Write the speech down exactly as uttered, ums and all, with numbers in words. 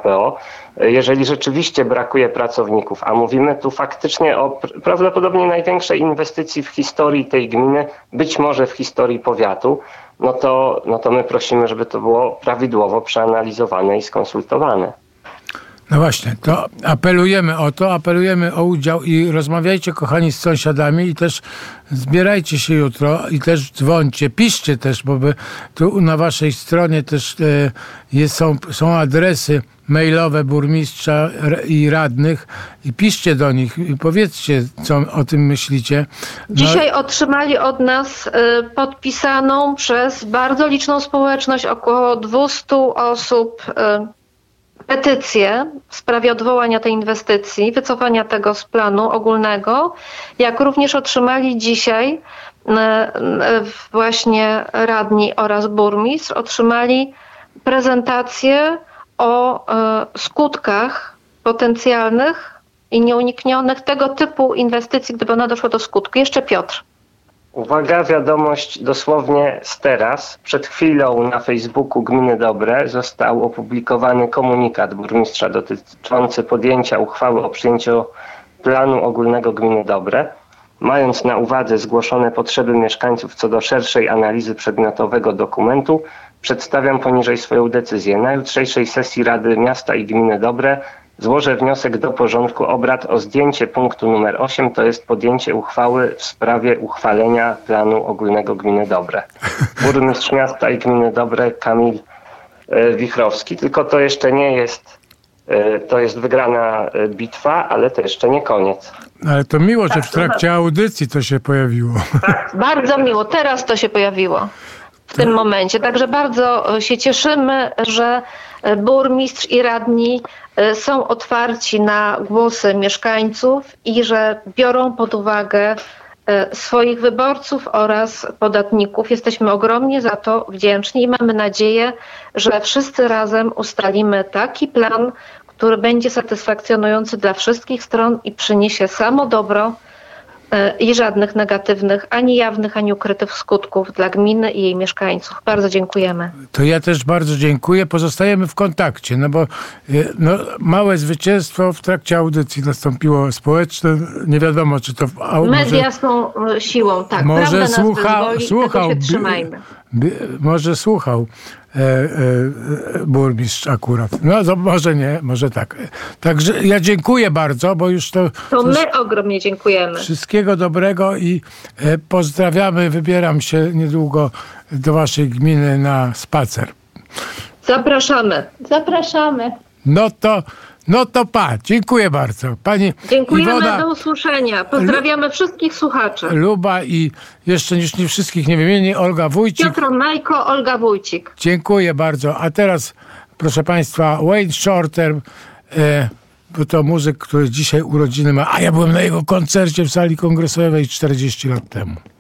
P O, jeżeli rzeczywiście brakuje pracowników, a mówimy tu faktycznie o pr- prawdopodobnie największej inwestycji w historii tej gminy, być może w historii powiatu, no to, no to my prosimy, żeby to było prawidłowo przeanalizowane i skonsultowane. No właśnie, to apelujemy o to, apelujemy o udział i rozmawiajcie, kochani, z sąsiadami i też zbierajcie się jutro i też dzwońcie, piszcie też, bo by tu na waszej stronie też e, jest, są, są adresy mailowe burmistrza i radnych i piszcie do nich i powiedzcie, co o tym myślicie. No. Dzisiaj otrzymali od nas y, podpisaną przez bardzo liczną społeczność, około dwieście osób, y, petycję w sprawie odwołania tej inwestycji, wycofania tego z planu ogólnego, jak również otrzymali dzisiaj właśnie radni oraz burmistrz, otrzymali prezentację o skutkach potencjalnych i nieuniknionych tego typu inwestycji, gdyby ona doszła do skutku. Jeszcze Piotr. Uwaga, wiadomość dosłownie z teraz. Przed chwilą na Facebooku Gminy Dobre został opublikowany komunikat burmistrza dotyczący podjęcia uchwały o przyjęciu planu ogólnego Gminy Dobre. Mając na uwadze zgłoszone potrzeby mieszkańców co do szerszej analizy przedmiotowego dokumentu, przedstawiam poniżej swoją decyzję. Na jutrzejszej sesji Rady Miasta i Gminy Dobre złożę wniosek do porządku obrad o zdjęcie punktu numer osiem, to jest podjęcie uchwały w sprawie uchwalenia planu ogólnego Gminy Dobre. Burmistrz miasta i Gminy Dobre Kamil e, Wichrowski. Tylko to jeszcze nie jest, e, to jest wygrana bitwa, ale to jeszcze nie koniec. Ale to miło, że w trakcie audycji to się pojawiło. Tak, bardzo miło. Teraz to się pojawiło. W tym momencie. Także bardzo się cieszymy, że burmistrz i radni są otwarci na głosy mieszkańców i że biorą pod uwagę swoich wyborców oraz podatników. Jesteśmy ogromnie za to wdzięczni i mamy nadzieję, że wszyscy razem ustalimy taki plan, który będzie satysfakcjonujący dla wszystkich stron i przyniesie samo dobro i żadnych negatywnych, ani jawnych, ani ukrytych skutków dla gminy i jej mieszkańców. Bardzo dziękujemy. To ja też bardzo dziękuję. Pozostajemy w kontakcie, no bo no, małe zwycięstwo w trakcie audycji nastąpiło społeczne. Nie wiadomo, czy to... A, Media może, są siłą, tak. Może słucha, wyzwoli, słuchał, się trzymajmy. By, może słuchał e, e, burmistrz akurat. No to może nie, może tak. Także ja dziękuję bardzo, bo już to... To my ogromnie dziękujemy. Wszystkiego dobrego i e, pozdrawiamy. Wybieram się niedługo do waszej gminy na spacer. Zapraszamy. Zapraszamy. No to, no to pa. Dziękuję bardzo. Pani Dziękujemy, Iwona, do usłyszenia. Pozdrawiamy Lu- wszystkich słuchaczy. Luba i jeszcze już nie wszystkich nie wymienię, Olga Wójcik. Piotr Majko, Olga Wójcik. Dziękuję bardzo. A teraz, proszę państwa, Wayne Shorter, e, bo to muzyk, który dzisiaj urodziny ma, a ja byłem na jego koncercie w sali kongresowej czterdzieści lat temu.